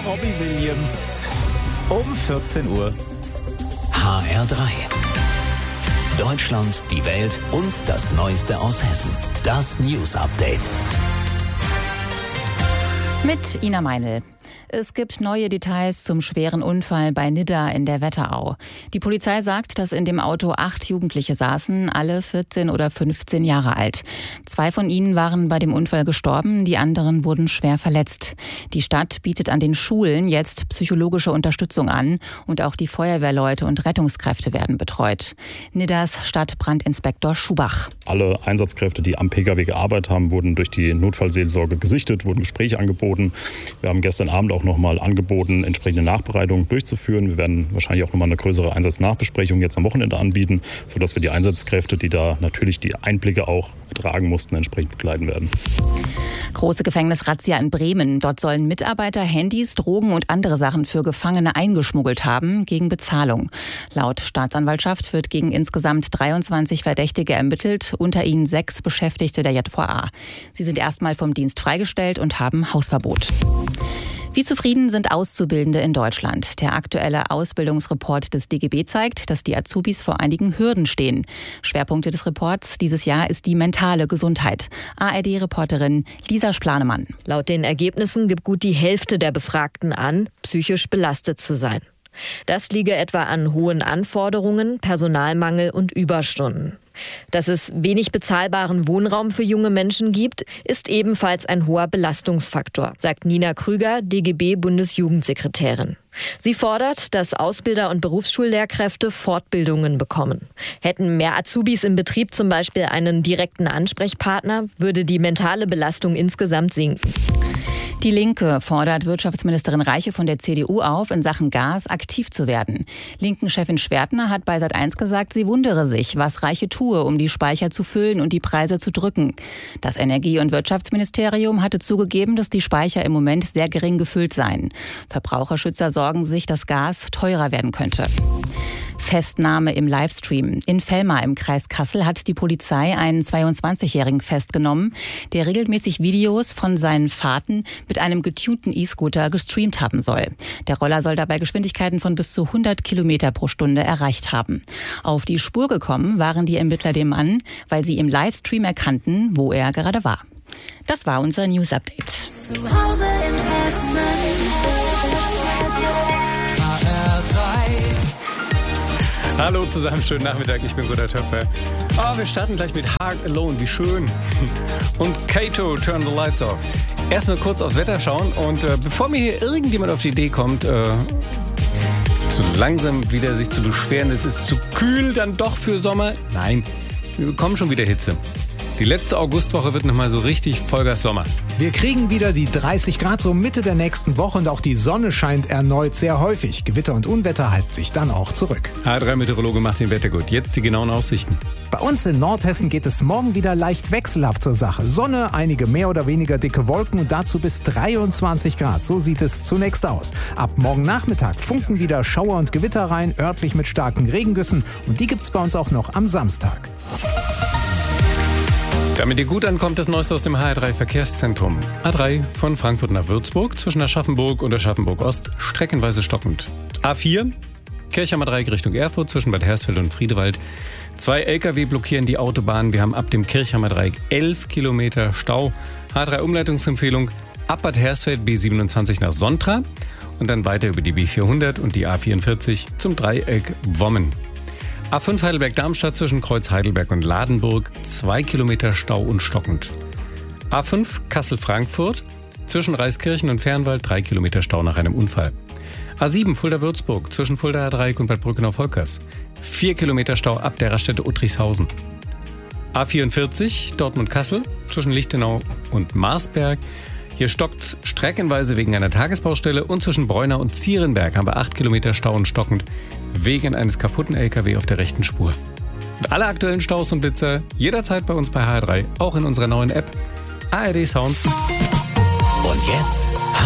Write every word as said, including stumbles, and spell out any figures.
Robbie Williams um vierzehn Uhr. H R drei. Deutschland, die Welt und das Neueste aus Hessen. Das News Update. Mit Ina Meinl. Es gibt neue Details zum schweren Unfall bei Nidda in der Wetterau. Die Polizei sagt, dass in dem Auto acht Jugendliche saßen, alle vierzehn oder fünfzehn Jahre alt. Zwei von ihnen waren bei dem Unfall gestorben, die anderen wurden schwer verletzt. Die Stadt bietet an den Schulen jetzt psychologische Unterstützung an und auch die Feuerwehrleute und Rettungskräfte werden betreut. Niddas Stadtbrandinspektor Schubach. Alle Einsatzkräfte, die am Pkw gearbeitet haben, wurden durch die Notfallseelsorge gesichtet, wurden Gespräche angeboten. Wir haben gestern Abend auch nochmal angeboten, entsprechende Nachbereitungen durchzuführen. Wir werden wahrscheinlich auch nochmal eine größere Einsatznachbesprechung jetzt am Wochenende anbieten, sodass wir die Einsatzkräfte, die da natürlich die Einblicke auch ertragen mussten, entsprechend begleiten werden. Große Gefängnisrazzia in Bremen. Dort sollen Mitarbeiter Handys, Drogen und andere Sachen für Gefangene eingeschmuggelt haben, gegen Bezahlung. Laut Staatsanwaltschaft wird gegen insgesamt dreiundzwanzig Verdächtige ermittelt, unter ihnen sechs Beschäftigte der J V A. Sie sind erstmal vom Dienst freigestellt und haben Hausverbot. Wie zufrieden sind Auszubildende in Deutschland? Der aktuelle Ausbildungsreport des D G B zeigt, dass die Azubis vor einigen Hürden stehen. Schwerpunkte des Reports dieses Jahr ist die mentale Gesundheit. A R D-Reporterin Lisa Splanemann. Laut den Ergebnissen gibt gut die Hälfte der Befragten an, psychisch belastet zu sein. Das liege etwa an hohen Anforderungen, Personalmangel und Überstunden. Dass es wenig bezahlbaren Wohnraum für junge Menschen gibt, ist ebenfalls ein hoher Belastungsfaktor, sagt Nina Krüger, D G B-Bundesjugendsekretärin. Sie fordert, dass Ausbilder und Berufsschullehrkräfte Fortbildungen bekommen. Hätten mehr Azubis im Betrieb zum Beispiel einen direkten Ansprechpartner, würde die mentale Belastung insgesamt sinken. Die Linke fordert Wirtschaftsministerin Reiche von der C D U auf, in Sachen Gas aktiv zu werden. Linken-Chefin Schwertner hat bei Sat eins gesagt, sie wundere sich, was Reiche tue, um die Speicher zu füllen und die Preise zu drücken. Das Energie- und Wirtschaftsministerium hatte zugegeben, dass die Speicher im Moment sehr gering gefüllt seien. Verbraucherschützer sorgen sich, dass Gas teurer werden könnte. Festnahme im Livestream. In Vellmar im Kreis Kassel hat die Polizei einen zweiundzwanzigjährigen festgenommen, der regelmäßig Videos von seinen Fahrten mit einem getunten E-Scooter gestreamt haben soll. Der Roller soll dabei Geschwindigkeiten von bis zu hundert Kilometer pro Stunde erreicht haben. Auf die Spur gekommen waren die Ermittler dem Mann, weil sie im Livestream erkannten, wo er gerade war. Das war unser News Update. Zu Hause in Hessen. H R drei. Hallo zusammen, schönen Nachmittag, ich bin Gunnar Töpfer. Oh, wir starten gleich mit Heart Alone, wie schön. Und Kato, Turn the Lights Off. Erstmal kurz aufs Wetter schauen und äh, bevor mir hier irgendjemand auf die Idee kommt, äh, so langsam wieder sich zu beschweren, es ist zu kühl dann doch für Sommer. Nein, wir bekommen schon wieder Hitze. Die letzte Augustwoche wird nochmal so richtig Vollgas Sommer. Wir kriegen wieder die dreißig Grad so Mitte der nächsten Woche und auch die Sonne scheint erneut sehr häufig. Gewitter und Unwetter halten sich dann auch zurück. H R drei Meteorologe macht den Wetter gut. Jetzt die genauen Aussichten. Bei uns in Nordhessen geht es morgen wieder leicht wechselhaft zur Sache. Sonne, einige mehr oder weniger dicke Wolken und dazu bis dreiundzwanzig Grad. So sieht es zunächst aus. Ab morgen Nachmittag funken wieder Schauer und Gewitter rein, örtlich mit starken Regengüssen. Und die gibt's bei uns auch noch am Samstag. Damit ihr gut ankommt, das Neueste aus dem H R drei Verkehrszentrum. A drei von Frankfurt nach Würzburg zwischen Aschaffenburg und Aschaffenburg Ost streckenweise stockend. A vier Kirchheimer Dreieck Richtung Erfurt zwischen Bad Hersfeld und Friedewald. Zwei L K W blockieren die Autobahn. Wir haben ab dem Kirchheimer Dreieck elf Kilometer Stau. H drei Umleitungsempfehlung ab Bad Hersfeld B siebenundzwanzig nach Sontra und dann weiter über die B vierhundert und die A vierundvierzig zum Dreieck Wommen. A fünf Heidelberg-Darmstadt zwischen Kreuz Heidelberg und Ladenburg, zwei Kilometer Stau und stockend. A fünf Kassel-Frankfurt zwischen Reiskirchen und Fernwald, drei Kilometer Stau nach einem Unfall. A sieben Fulda-Würzburg zwischen Fuldaer Dreieck und Bad Brückenau-Volkers, vier Kilometer Stau ab der Raststätte Uttrichshausen. A vierundvierzig Dortmund-Kassel zwischen Lichtenau und Marsberg. Hier stockt streckenweise wegen einer Tagesbaustelle und zwischen Breunau und Zierenberg haben wir acht Kilometer Stau und stockend wegen eines kaputten L K W auf der rechten Spur. Und alle aktuellen Staus und Blitzer jederzeit bei uns bei H R drei, auch in unserer neuen App A R D Sounds. Und jetzt